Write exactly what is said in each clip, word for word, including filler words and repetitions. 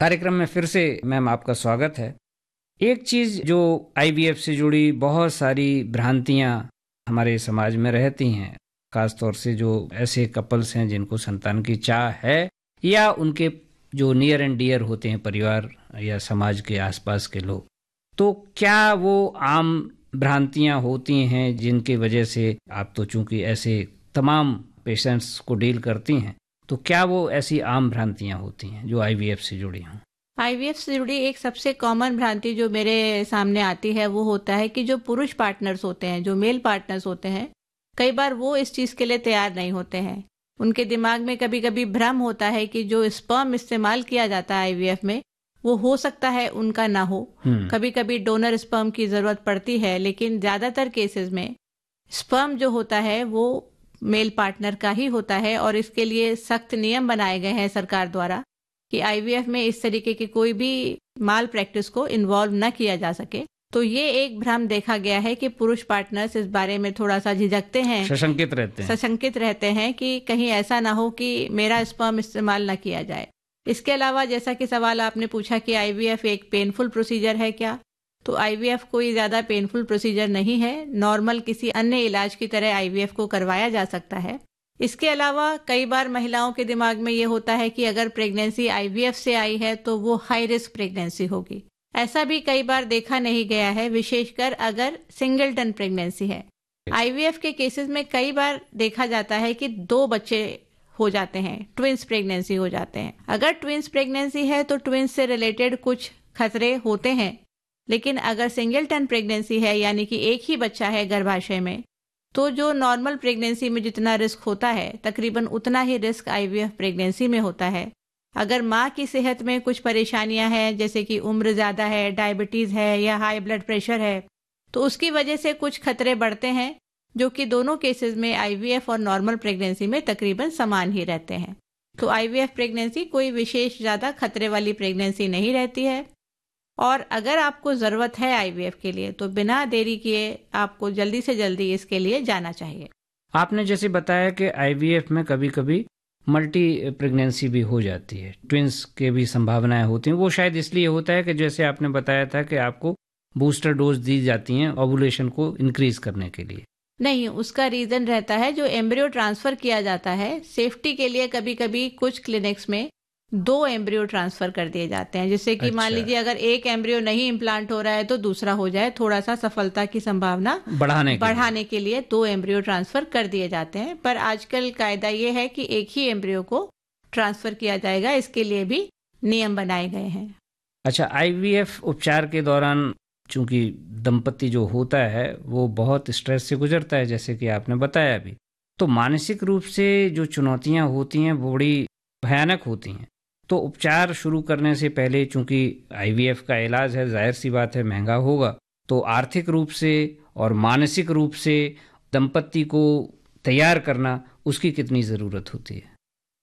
कार्यक्रम में फिर से मैम आपका स्वागत है। एक चीज़ जो आईवीएफ से जुड़ी बहुत सारी भ्रांतियां हमारे समाज में रहती हैं, खासतौर से जो ऐसे कपल्स हैं जिनको संतान की चाह है या उनके जो नियर एंड डियर होते हैं परिवार या समाज के आसपास के लोग, तो क्या वो आम भ्रांतियां होती हैं जिनकी वजह से आप तो चूंकि ऐसे तमाम पेशेंट्स को डील करती हैं, तो क्या वो ऐसी आम भ्रांतियां होती हैं जो आईवीएफ से जुड़ी हों? आईवीएफ से जुड़ी एक सबसे कॉमन भ्रांति जो मेरे सामने आती है वो होता है कि जो पुरुष पार्टनर्स होते हैं, जो मेल पार्टनर्स होते हैं, कई बार वो इस चीज़ के लिए तैयार नहीं होते हैं। उनके दिमाग में कभी कभी भ्रम होता है कि जो स्पर्म इस्तेमाल किया जाता है आईवीएफ में वो हो सकता है उनका ना हो। कभी कभी डोनर स्पर्म की ज़रूरत पड़ती है, लेकिन ज़्यादातर केसेस में स्पर्म जो होता है वो मेल पार्टनर का ही होता है और इसके लिए सख्त नियम बनाए गए हैं सरकार द्वारा कि आईवीएफ में इस तरीके की कोई भी माल प्रैक्टिस को इन्वॉल्व न किया जा सके। तो ये एक भ्रम देखा गया है कि पुरुष पार्टनर्स इस बारे में थोड़ा सा झिझकते हैं, सशंकित रहते हैं सशंकित रहते हैं कि कहीं ऐसा ना हो कि मेरा स्पर्म इस्तेमाल न किया जाए। इसके अलावा जैसा कि सवाल आपने पूछा कि आईवीएफ एक पेनफुल प्रोसीजर है क्या, तो आईवीएफ कोई ज़्यादा पेनफुल प्रोसीजर नहीं है। नॉर्मल किसी अन्य इलाज की तरह आईवीएफ को करवाया जा सकता है। इसके अलावा कई बार महिलाओं के दिमाग में ये होता है कि अगर प्रेगनेंसी आईवीएफ से आई है तो वो हाई रिस्क प्रेगनेंसी होगी। ऐसा भी कई बार देखा नहीं गया है, विशेषकर अगर सिंगलटन प्रेगनेंसी है। आईवीएफ के केसेस में कई बार देखा जाता है कि दो बच्चे हो जाते हैं, ट्विंस प्रेगनेंसी हो जाते हैं। अगर ट्विंस प्रेगनेंसी है तो ट्विंस से रिलेटेड कुछ खतरे होते हैं, लेकिन अगर सिंगलटन प्रेगनेंसी है यानी कि एक ही बच्चा है गर्भाशय में, तो जो नॉर्मल प्रेगनेंसी में जितना रिस्क होता है तकरीबन उतना ही रिस्क आईवीएफ प्रेगनेंसी में होता है। अगर माँ की सेहत में कुछ परेशानियां हैं, जैसे कि उम्र ज़्यादा है, डायबिटीज़ है या हाई ब्लड प्रेशर है, तो उसकी वजह से कुछ खतरे बढ़ते हैं, जो कि दोनों केसेस में आईवीएफ और नॉर्मल प्रेगनेंसी में तकरीबन समान ही रहते हैं। तो आईवीएफ प्रेगनेंसी कोई विशेष ज़्यादा खतरे वाली प्रेगनेंसी नहीं रहती है। और अगर आपको ज़रूरत है आईवीएफ के लिए तो बिना देरी किए आपको जल्दी से जल्दी इसके लिए जाना चाहिए। आपने जैसे बताया कि आईवीएफ में कभी कभी मल्टी प्रेगनेंसी भी हो जाती है, ट्विंस के भी संभावनाएं होती हैं। वो शायद इसलिए होता है कि जैसे आपने बताया था कि आपको बूस्टर डोज दी जाती हैं ओवुलेशन को इंक्रीज करने के लिए। नहीं, उसका रीज़न रहता है जो एम्ब्रियो ट्रांसफ़र किया जाता है, सेफ्टी के लिए कभी कभी कुछ क्लिनिक्स में दो एम्ब्रियो ट्रांसफर कर दिए जाते हैं, जिससे कि अच्छा। मान लीजिए अगर एक एम्ब्रियो नहीं इम्प्लांट हो रहा है तो दूसरा हो जाए, थोड़ा सा सफलता की संभावना बढ़ाने के बढ़ाने लिए। के लिए दो एम्ब्रियो ट्रांसफर कर दिए जाते हैं। पर आजकल कायदा ये है कि एक ही एम्ब्रियो को ट्रांसफर किया जाएगा, इसके लिए भी नियम बनाए गए हैं। अच्छा, आईवीएफ उपचार के दौरान चूंकि दंपति जो होता है वो बहुत स्ट्रेस से गुजरता है, जैसे कि आपने बताया भी, तो मानसिक रूप से जो चुनौतियां होती हैं वो बड़ी भयानक होती हैं। तो उपचार शुरू करने से पहले, चूंकि आईवीएफ का इलाज है, जाहिर सी बात है महंगा होगा, तो आर्थिक रूप से और मानसिक रूप से दंपति को तैयार करना, उसकी कितनी ज़रूरत होती है?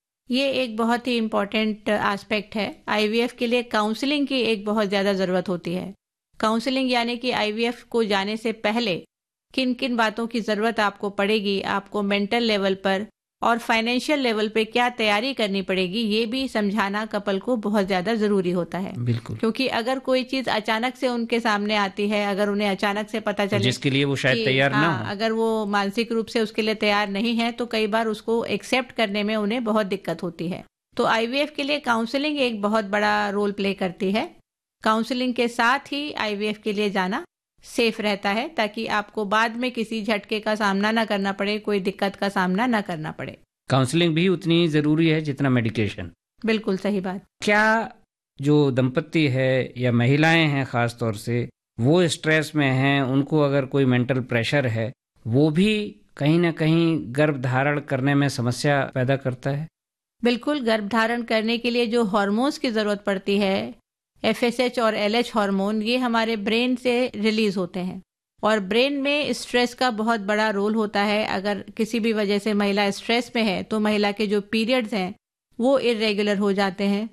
ये एक बहुत ही इम्पोर्टेंट एस्पेक्ट है। आईवीएफ के लिए काउंसलिंग की एक बहुत ज़्यादा ज़रूरत होती है। काउंसलिंग यानी कि आईवीएफ को जाने से पहले किन किन बातों की ज़रूरत आपको पड़ेगी, आपको मेंटल लेवल पर और फाइनेंशियल लेवल पे क्या तैयारी करनी पड़ेगी, ये भी समझाना कपल को बहुत ज़्यादा ज़रूरी होता है। बिल्कुल, क्योंकि अगर कोई चीज़ अचानक से उनके सामने आती है, अगर उन्हें अचानक से पता चले जिसके लिए वो शायद तैयार ना हो, अगर वो मानसिक रूप से उसके लिए तैयार नहीं है, तो कई बार उसको एक्सेप्ट करने में उन्हें बहुत दिक्कत होती है। तो आईवीएफ के लिए काउंसलिंग एक बहुत बड़ा रोल प्ले करती है। काउंसलिंग के साथ ही आईवीएफ के लिए जाना सेफ रहता है, ताकि आपको बाद में किसी झटके का सामना ना करना पड़े, कोई दिक्कत का सामना ना करना पड़े। काउंसलिंग भी उतनी जरूरी है जितना मेडिकेशन। बिल्कुल सही बात। क्या जो दंपति है या महिलाएं हैं खास तौर से, वो स्ट्रेस में हैं, उनको अगर कोई मेंटल प्रेशर है, वो भी कहीं ना कहीं गर्भ धारण करने में समस्या पैदा करता है? बिल्कुल, गर्भ धारण करने के लिए जो हार्मोन्स की जरूरत पड़ती है, एफएसएच और एलएच हार्मोन, ये हमारे ब्रेन से रिलीज होते हैं और ब्रेन में स्ट्रेस का बहुत बड़ा रोल होता है। अगर किसी भी वजह से महिला स्ट्रेस में है तो महिला के जो पीरियड्स हैं वो इरेगुलर हो जाते हैं